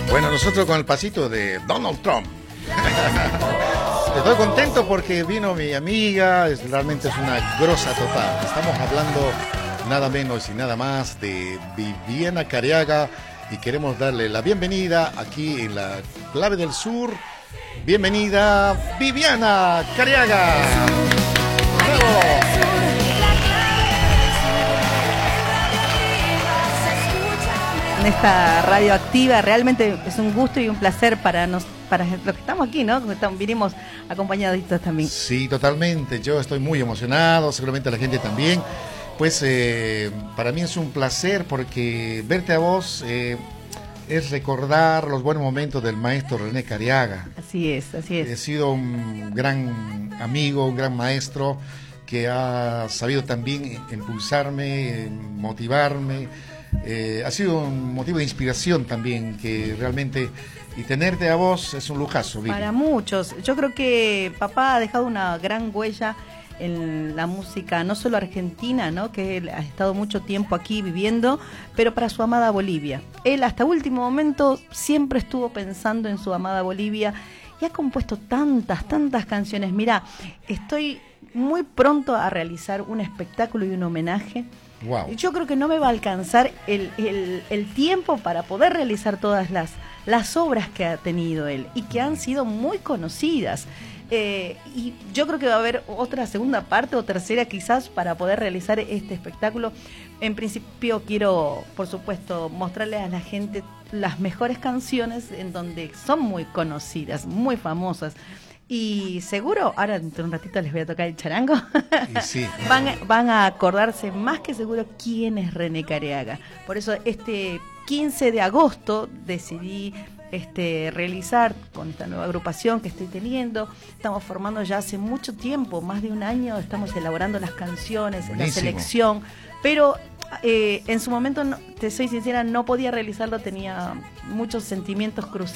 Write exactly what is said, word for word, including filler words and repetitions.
Bueno, nosotros con el pasito de Donald Trump. Estoy contento porque vino mi amiga, es, realmente es una grosa total. Estamos hablando nada menos y nada más de Viviana Careaga y queremos darle la bienvenida aquí en la Clave del Sur. Bienvenida, Viviana Careaga. ¡Bravo! En esta radio activa, realmente es un gusto y un placer para nos, para los que estamos aquí, ¿no? Estamos, vinimos acompañaditos también. Sí, totalmente. Yo estoy muy emocionado, seguramente la gente también. Pues eh, para mí es un placer porque verte a vos eh, es recordar los buenos momentos del maestro René Careaga. Así es, así es. He sido un gran amigo, un gran maestro que ha sabido también impulsarme, motivarme. Eh, ha sido un motivo de inspiración también, que realmente, y tenerte a vos es un lujazo, Vivi. Para muchos, yo creo que papá ha dejado una gran huella en la música, no solo argentina, ¿no? Que él ha estado mucho tiempo aquí viviendo, pero para su amada Bolivia. Él hasta último momento siempre estuvo pensando en su amada Bolivia y ha compuesto tantas, tantas canciones. Mira, estoy muy pronto a realizar un espectáculo y un homenaje. Wow. Yo creo que no me va a alcanzar el, el, el tiempo para poder realizar todas las, las obras que ha tenido él y que han sido muy conocidas. Eh, y yo creo que va a haber otra segunda parte o tercera quizás para poder realizar este espectáculo. En principio quiero, por supuesto, mostrarles a la gente las mejores canciones en donde son muy conocidas, muy famosas. Y seguro, ahora dentro de un ratito les voy a tocar el charango, y sí. van, van a acordarse más que seguro quién es René Careaga. Por eso este quince de agosto decidí este, realizar con esta nueva agrupación que estoy teniendo. Estamos formando ya hace mucho tiempo, más de un año, estamos elaborando las canciones, Buenísimo. la selección, pero eh, en su momento, no, te soy sincera, no podía realizarlo, tenía muchos sentimientos cruzados.